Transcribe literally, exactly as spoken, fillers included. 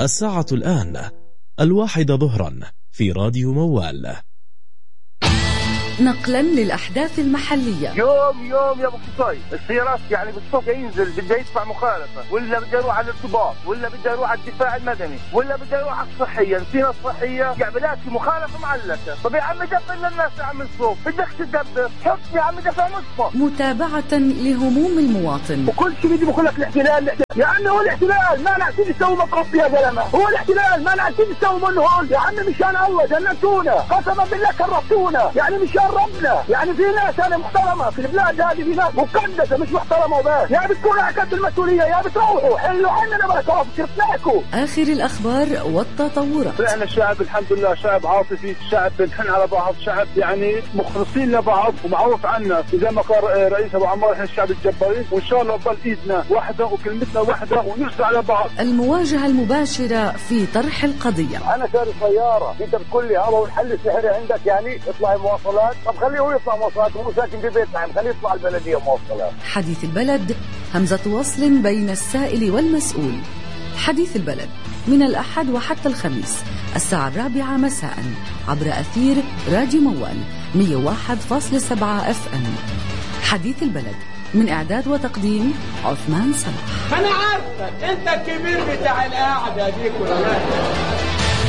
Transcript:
الساعة الآن الواحدة ظهرا في راديو موال. نقلا للأحداث المحلية. يوم يوم يا ابو قصي السيارات يعني بالصف ينزل بده يدفع مخالفة، ولا بده يروح على الارتباط، ولا بده يروح على الدفاع المدني، ولا بده يروح على الصحية. السيارة الصحية يعني بلاقي مخالفة معلقة. طب يا عم دبر للناس يا عم الصوف، بدك تدبر حط يا عم دفع مصفى. متابعة لهموم المواطن. وكل شيء بيجي بقول لك الاحتلال. يا عم هو الاحتلال ما نعرفين نسوي مطرف يا زلمة، هو الاحتلال ما نعرفين نسوي منه هون. يا عم مشان الله جنتونا، قسما بالله كرهتونا، يعني مشان ربنا. يعني في ناس أنا محترمة في البلاد هذه، في ناس مقدسة مش محترمة وبس. يا بتكونوا على قد المسؤولية يا بتروحوا حلوا عننا بقى توقف شفناكم. آخر الأخبار والتطورات. احنا الشعب الحمد لله شعب عاطفي، شعب بنحن على بعض، شعب يعني مخلصين لبعض ومعروف عنا. زي ما قال رئيس أبو عمار احنا الشعب الجبارين، وإن شاء الله تضل إيدنا واحدة وكلمتنا واحدة ونرجع على بعض. المواجهة المباشرة في طرح القضية. أنا شاري سيارة، أنت بتقول لي هذا والحل السحري عندك يعني اطلع مواصلات. طب خليه هو يطلع مواصلات، هو ساكن في بيتنا يعني خليه يطلع البلدية مواصلات. حديث البلد همزة وصل بين السائل والمسؤول. حديث البلد من الأحد وحتى الخميس الساعة الرابعة مساء عبر أثير راديو موال مية وواحد فاصلة سبعة اف ام. حديث البلد من إعداد وتقديم عثمان صلاح. أنا عارفة أنت الكبير بتاع القعدة دي كلها.